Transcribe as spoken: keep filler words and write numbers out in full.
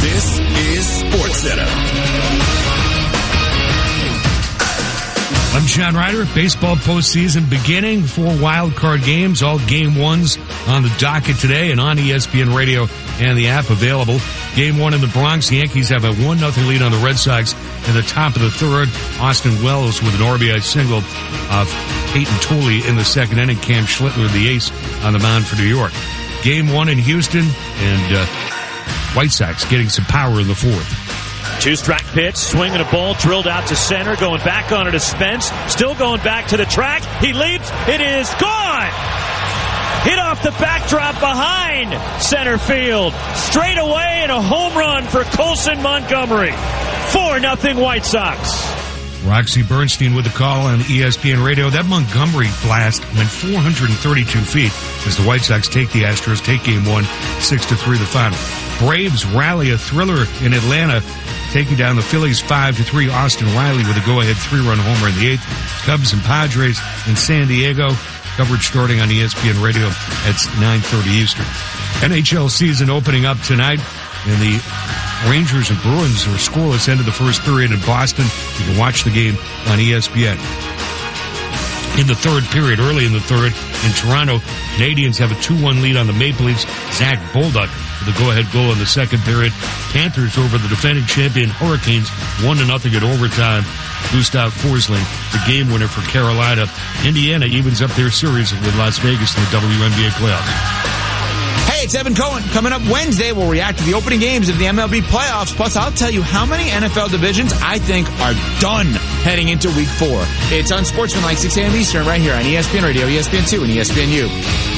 This is SportsCenter. I'm John Ryder. Baseball postseason beginning. Four wild card games, all game ones on the docket today and on E S P N Radio and the app available. Game one in the Bronx. The Yankees have a one nothing lead on the Red Sox in the top of the third. Austin Wells with an R B I single of Peyton Tooley in the second inning. Cam Schlittler, the ace, on the mound for New York. Game one in Houston, and uh, White Sox getting some power in the fourth. Two-strike pitch, swinging a ball, drilled out to center, going back on it to Spence, still going back to the track. He leaps, it is gone! Hit off the backdrop behind center field. Straight away and a home run for Colson Montgomery. four nothing White Sox. Roxy Bernstein with the call on E S P N Radio. That Montgomery blast went four hundred thirty-two feet as the White Sox take the Astros, take game one, six to three the final. Braves rally a thriller in Atlanta, taking down the Phillies five to three. Austin Riley with a go-ahead three-run homer in the eighth. Cubs and Padres in San Diego. Coverage starting on E S P N Radio at nine thirty Eastern. N H L season opening up tonight, and the Rangers and Bruins are scoreless end of the first period in Boston. You can watch the game on E S P N. In the third period, early in the third, in Toronto, Canadians have a two one lead on the Maple Leafs. Zach Bolduc with a go-ahead goal in the second period. Panthers over the defending champion Hurricanes, one to nothing at overtime. Gustav Forsling, the game winner for Carolina. Indiana evens up their series with Las Vegas in the W N B A playoffs. Hey, it's Evan Cohen. Coming up Wednesday, we'll react to the opening games of the M L B playoffs. Plus, I'll tell you how many N F L divisions I think are done heading into week four. It's Unsportsmanlike, six a.m. Eastern, right here on E S P N Radio, E S P N two, and E S P N U.